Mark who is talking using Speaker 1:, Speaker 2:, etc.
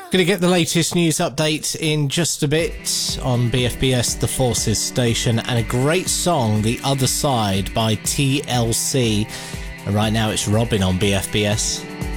Speaker 1: Going to get the latest news updates in just a bit on BFBS, the Forces station, and a great song, The Other Side by TLC. And right now it's Robin on BFBS.